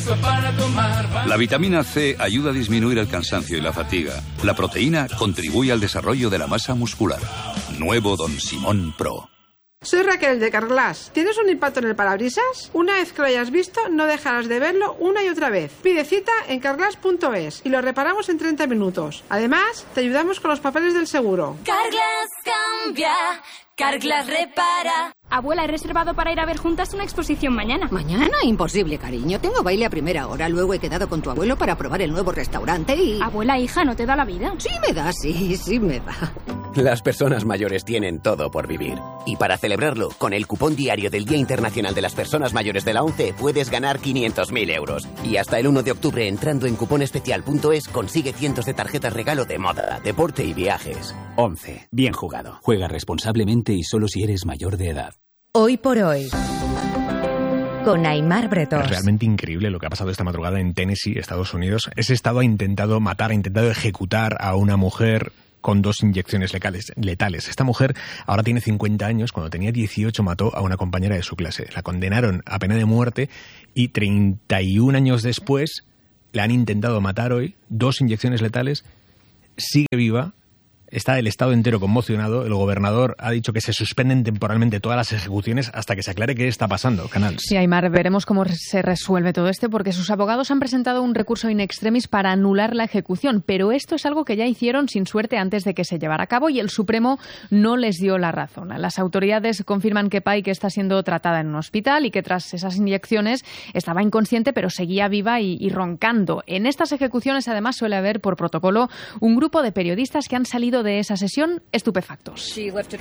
La vitamina C ayuda a disminuir el cansancio y la fatiga. La proteína contribuye al desarrollo de la masa muscular. Nuevo Don Simón Pro. Soy Raquel de Carglass. ¿Tienes un impacto en el parabrisas? Una vez que lo hayas visto, no dejarás de verlo una y otra vez. Pide cita en carglass.es y lo reparamos en 30 minutos. Además, te ayudamos con los papeles del seguro. Carglass cambia, Carglass repara. Abuela, he reservado para ir a ver juntas una exposición mañana. ¿Mañana? Imposible, cariño. Tengo baile a primera hora. Luego he quedado con tu abuelo para probar el nuevo restaurante y... Abuela, hija, ¿no te da la vida? Sí me da, sí me da. Las personas mayores tienen todo por vivir. Y para celebrarlo, con el cupón diario del Día Internacional de las Personas Mayores de la ONCE puedes ganar 500.000 euros. Y hasta el 1 de octubre, entrando en cuponespecial.es, consigue cientos de tarjetas regalo de moda, deporte y viajes. ONCE. Bien jugado. Juega responsablemente y solo si eres mayor de edad. Hoy por hoy, con Aimar Bretós. Es realmente increíble lo que ha pasado esta madrugada en Tennessee, Estados Unidos. Ese estado ha intentado matar, ha intentado ejecutar a una mujer con 2 inyecciones letales. Esta mujer ahora tiene 50 años. Cuando tenía 18 mató a una compañera de su clase. La condenaron a pena de muerte y 31 años después la han intentado matar hoy. 2 inyecciones letales. Sigue viva. Está el estado entero conmocionado. El gobernador ha dicho que se suspenden temporalmente todas las ejecuciones hasta que se aclare qué está pasando. Canals. Sí, Aimar, veremos cómo se resuelve todo esto, porque sus abogados han presentado un recurso in extremis para anular la ejecución, pero esto es algo que ya hicieron sin suerte antes de que se llevara a cabo y el Supremo no les dio la razón. Las autoridades confirman que Pike está siendo tratada en un hospital y que tras esas inyecciones estaba inconsciente, pero seguía viva y roncando. En estas ejecuciones, además, suele haber por protocolo un grupo de periodistas que han salido de esa sesión estupefactos.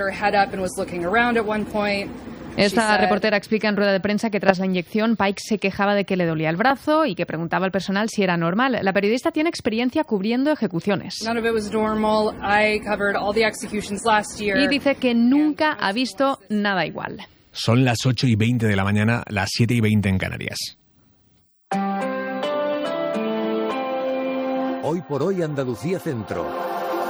Esta reportera explica en rueda de prensa que tras la inyección Pike se quejaba de que le dolía el brazo y que preguntaba al personal si era normal. La periodista tiene experiencia cubriendo ejecuciones. Y dice que nunca ha visto nada igual. Son las 8:20 de la mañana, las 7:20 en Canarias. Hoy por hoy Andalucía Centro.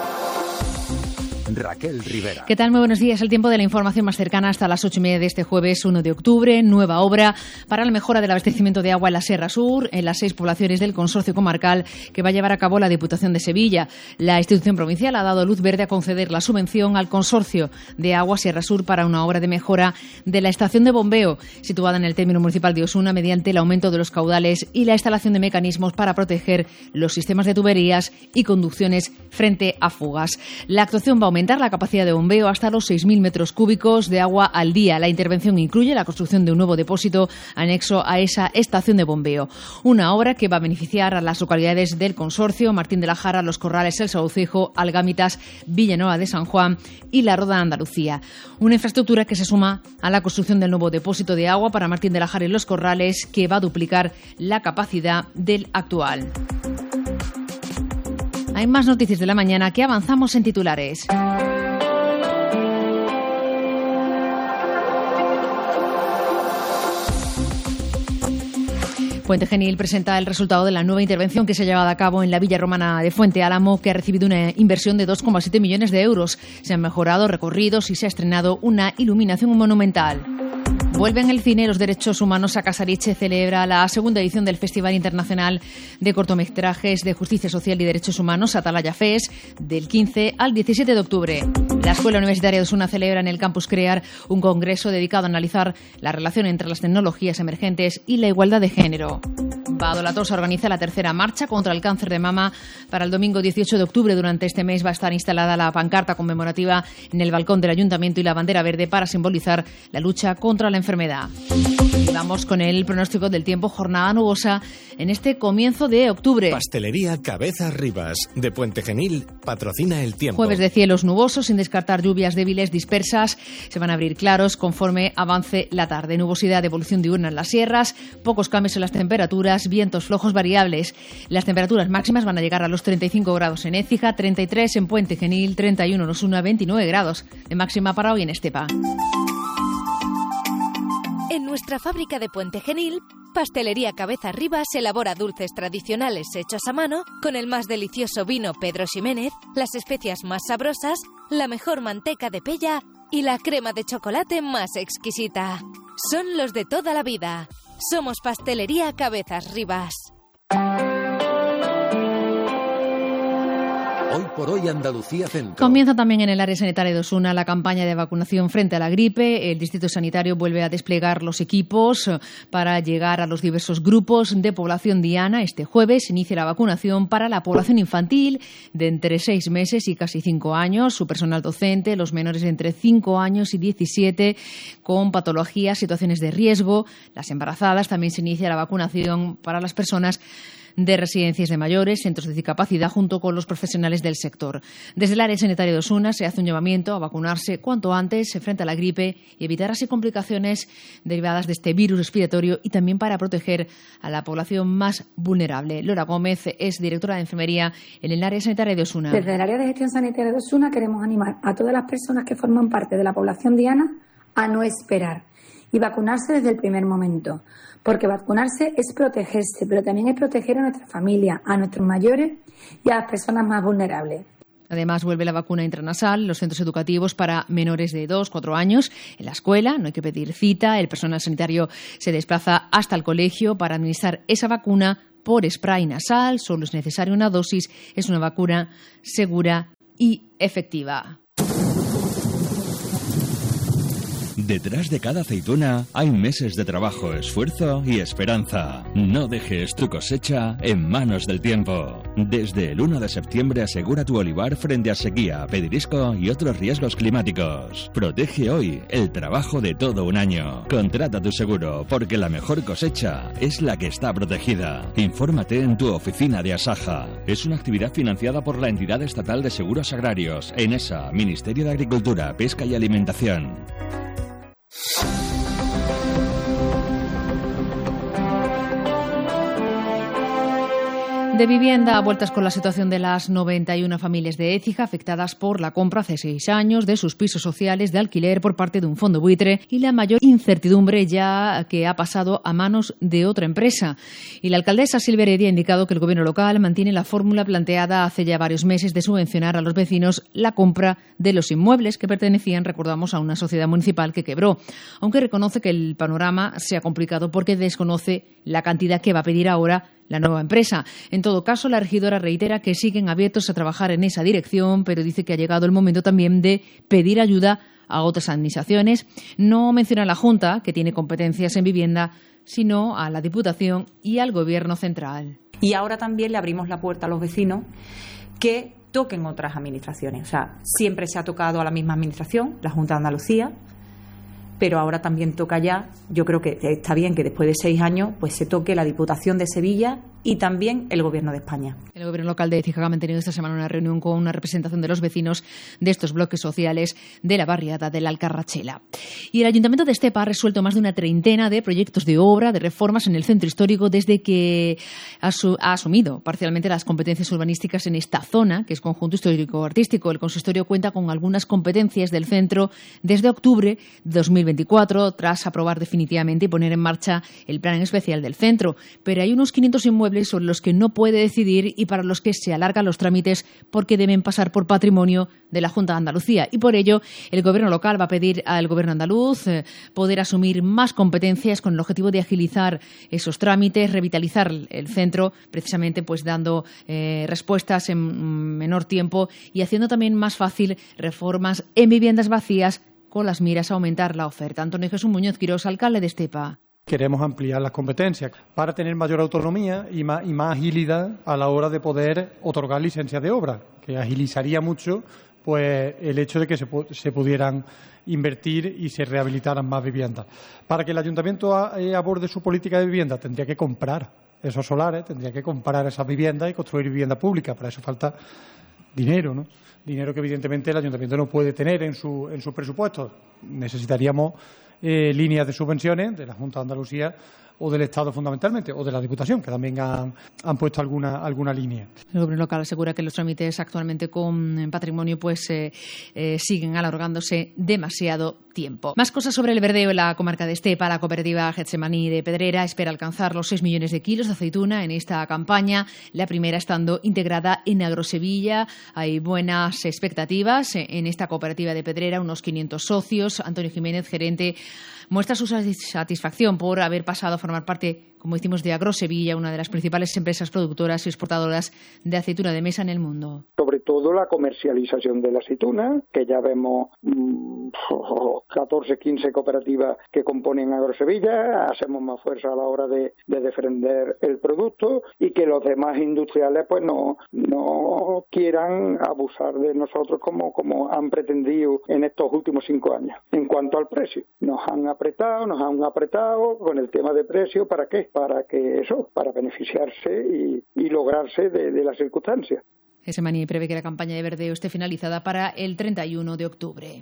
Raquel Rivera. ¿Qué tal? Muy buenos días. El tiempo de la información más cercana hasta las 8:30 de este jueves 1 de octubre. Nueva obra para la mejora del abastecimiento de agua en la Sierra Sur, en las 6 poblaciones del consorcio comarcal que va a llevar a cabo la Diputación de Sevilla. La institución provincial ha dado luz verde a conceder la subvención al consorcio de agua Sierra Sur para una obra de mejora de la estación de bombeo situada en el término municipal de Osuna mediante el aumento de los caudales y la instalación de mecanismos para proteger los sistemas de tuberías y conducciones frente a fugas. La actuación va a aumentar la capacidad de bombeo hasta los 6.000 metros cúbicos de agua al día. La intervención incluye la construcción de un nuevo depósito anexo a esa estación de bombeo. Una obra que va a beneficiar a las localidades del consorcio, Martín de la Jara, Los Corrales, El Saucejo, Algámitas, Villanueva de San Juan y La Roda de Andalucía. Una infraestructura que se suma a la construcción del nuevo depósito de agua para Martín de la Jara y Los Corrales, que va a duplicar la capacidad del actual. Hay más noticias de la mañana que avanzamos en titulares. Puente Genil presenta el resultado de la nueva intervención que se ha llevado a cabo en la Villa Romana de Fuente Álamo, que ha recibido una inversión de 2,7 millones de euros. Se han mejorado recorridos y se ha estrenado una iluminación monumental. Vuelven el cine y los derechos humanos a Casariche. Celebra la segunda edición del Festival Internacional de Cortometrajes de Justicia Social y Derechos Humanos, Atalaya Fest, del 15 al 17 de octubre. La Escuela Universitaria de Osuna celebra en el Campus Crear un congreso dedicado a analizar la relación entre las tecnologías emergentes y la igualdad de género. Bado La Tosa organiza la tercera marcha contra el cáncer de mama para el domingo 18 de octubre. Durante este mes va a estar instalada la pancarta conmemorativa en el balcón del Ayuntamiento y la bandera verde para simbolizar la lucha contra la enfermedad. Y vamos con el pronóstico del tiempo. Jornada nubosa en este comienzo de octubre. Pastelería Cabezas Rivas de Puente Genil patrocina el tiempo. Jueves de cielos nubosos, sin descartar lluvias débiles dispersas. Se van a abrir claros conforme avance la tarde. Nubosidad de evolución diurna en las sierras, pocos cambios en las temperaturas, vientos flojos variables. Las temperaturas máximas van a llegar a los 35 grados en Écija, 33 en Puente Genil, 31 en Osuna, 29 grados de máxima para hoy en Estepa. En nuestra fábrica de Puente Genil, Pastelería Cabezas Rivas elabora dulces tradicionales hechos a mano con el más delicioso vino Pedro Ximénez, las especias más sabrosas, la mejor manteca de pella y la crema de chocolate más exquisita. Son los de toda la vida. Somos Pastelería Cabezas Rivas. Hoy por hoy Andalucía Centro. Comienza también en el área sanitaria de Osuna la campaña de vacunación frente a la gripe. El distrito sanitario vuelve a desplegar los equipos para llegar a los diversos grupos de población diana. Este jueves inicia la vacunación para la población infantil de entre 6 meses y casi 5 años, su personal docente, los menores de entre 5 años y 17 con patologías, situaciones de riesgo, las embarazadas. También se inicia la vacunación para las personas de residencias de mayores, centros de discapacidad, junto con los profesionales del sector. Desde el área sanitaria de Osuna se hace un llamamiento a vacunarse cuanto antes frente a la gripe y evitar así complicaciones derivadas de este virus respiratorio y también para proteger a la población más vulnerable. Lora Gómez es directora de enfermería en el área sanitaria de Osuna. Desde el área de gestión sanitaria de Osuna queremos animar a todas las personas que forman parte de la población diana a no esperar y vacunarse desde el primer momento, porque vacunarse es protegerse, pero también es proteger a nuestra familia, a nuestros mayores y a las personas más vulnerables. Además, vuelve la vacuna intranasal en los centros educativos para menores de 2-4 años. En la escuela no hay que pedir cita, el personal sanitario se desplaza hasta el colegio para administrar esa vacuna por spray nasal. Solo es necesaria una dosis, es una vacuna segura y efectiva. Detrás de cada aceituna hay meses de trabajo, esfuerzo y esperanza. No dejes tu cosecha en manos del tiempo. Desde el 1 de septiembre asegura tu olivar frente a sequía, pedrisco y otros riesgos climáticos. Protege hoy el trabajo de todo un año. Contrata tu seguro, porque la mejor cosecha es la que está protegida. Infórmate en tu oficina de Asaja. Es una actividad financiada por la Entidad Estatal de Seguros Agrarios, ENESA, Ministerio de Agricultura, Pesca y Alimentación. De vivienda, a vueltas con la situación de las 91 familias de Écija afectadas por la compra hace 6 años de sus pisos sociales de alquiler por parte de un fondo buitre y la mayor incertidumbre ya que ha pasado a manos de otra empresa. Y la alcaldesa Silvia Heredia ha indicado que el gobierno local mantiene la fórmula planteada hace ya varios meses de subvencionar a los vecinos la compra de los inmuebles que pertenecían, recordamos, a una sociedad municipal que quebró. Aunque reconoce que el panorama se ha complicado porque desconoce la cantidad que va a pedir ahora la nueva empresa. En todo caso, la regidora reitera que siguen abiertos a trabajar en esa dirección, pero dice que ha llegado el momento también de pedir ayuda a otras administraciones. No menciona a la Junta, que tiene competencias en vivienda, sino a la Diputación y al Gobierno central. Y ahora también le abrimos la puerta a los vecinos que toquen otras administraciones. O sea, siempre se ha tocado a la misma administración, la Junta de Andalucía, pero ahora también toca ya, yo creo que está bien que después de 6 años pues se toque la Diputación de Sevilla y también el Gobierno de España. El Gobierno local de Écija ha mantenido esta semana una reunión con una representación de los vecinos de estos bloques sociales de la barriada de la Alcarrachela. Y el Ayuntamiento de Estepa ha resuelto más de una treintena de proyectos de obra, de reformas en el centro histórico desde que ha asumido parcialmente las competencias urbanísticas en esta zona, que es conjunto histórico-artístico. El consistorio cuenta con algunas competencias del centro desde octubre de 2024, tras aprobar definitivamente y poner en marcha el plan especial del centro. Pero hay unos 500 inmuebles sobre los que no puede decidir y para los que se alargan los trámites porque deben pasar por patrimonio de la Junta de Andalucía. Y por ello, el Gobierno local va a pedir al Gobierno andaluz poder asumir más competencias con el objetivo de agilizar esos trámites, revitalizar el centro, precisamente pues dando respuestas en menor tiempo y haciendo también más fácil reformas en viviendas vacías con las miras a aumentar la oferta. Antonio Jesús Muñoz Quirós, alcalde de Estepa. Queremos ampliar las competencias para tener mayor autonomía y más agilidad a la hora de poder otorgar licencias de obra, que agilizaría mucho pues el hecho de que se pudieran invertir y se rehabilitaran más viviendas. Para que el ayuntamiento aborde su política de vivienda tendría que comprar esos solares, tendría que comprar esas viviendas y construir vivienda pública. Para eso falta dinero, ¿no? Dinero que evidentemente el ayuntamiento no puede tener en su presupuesto. Necesitaríamos líneas de subvenciones de la Junta de Andalucía o del Estado fundamentalmente, o de la Diputación, que también han puesto alguna línea. El Gobierno local asegura que los trámites actualmente con patrimonio pues siguen alargándose demasiado tiempo. Más cosas sobre el verdeo en la comarca de Estepa. La cooperativa Getsemaní de Pedrera espera alcanzar los 6 millones de kilos de aceituna en esta campaña, la primera estando integrada en Agrosevilla. Hay buenas expectativas en esta cooperativa de Pedrera, unos 500 socios. Antonio Jiménez, gerente, muestra su satisfacción por haber pasado a formar parte, como decimos, de Agrosevilla, una de las principales empresas productoras y exportadoras de aceituna de mesa en el mundo. Sobre todo la comercialización de la aceituna, que ya vemos 14, 15 cooperativas que componen Agrosevilla, hacemos más fuerza a la hora de defender el producto y que los demás industriales pues no quieran abusar de nosotros como han pretendido en estos últimos 5 años. En cuanto al precio, nos han apretado con el tema de precio. ¿Para qué? Para beneficiarse y lograrse de las circunstancias. Semani prevé que la campaña de verdeo esté finalizada para el 31 de octubre.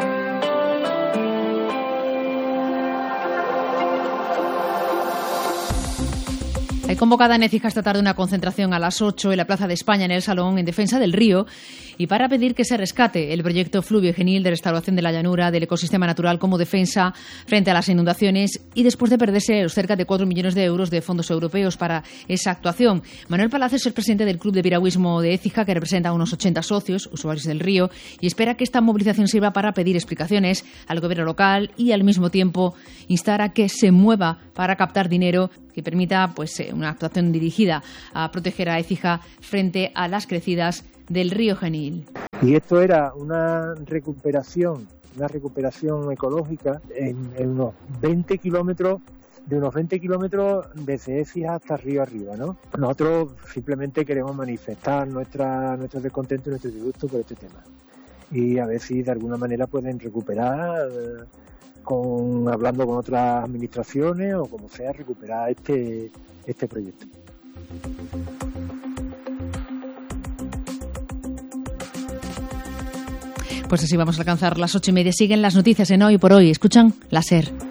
Hay convocada en Écija esta tarde una concentración a las 8 en la Plaza de España, en el Salón, en defensa del río y para pedir que se rescate el proyecto Fluvio Genil de restauración de la llanura, del ecosistema natural como defensa frente a las inundaciones y después de perderse los cerca de 4 millones de euros de fondos europeos para esa actuación. Manuel Palacios es presidente del Club de Piragüismo de Écija, que representa a unos 80 socios, usuarios del río, y espera que esta movilización sirva para pedir explicaciones al gobierno local y al mismo tiempo instar a que se mueva para captar dinero que permita una actuación dirigida a proteger a Écija frente a las crecidas del río Genil. Y esto era una recuperación ecológica en unos 20 kilómetros, desde Écija hasta río arriba, ¿no? Nosotros simplemente queremos manifestar nuestro descontento y nuestro disgusto por este tema. Y a ver si de alguna manera pueden recuperar, hablando con otras administraciones o como sea, recuperar este proyecto. Pues así vamos a alcanzar las 8:30. Siguen las noticias en Hoy por Hoy. Escuchan la SER.